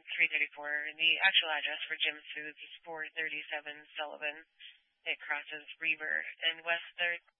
334. The actual address for Jim's Foods is 437 Sullivan. It crosses Reber and West 3rd.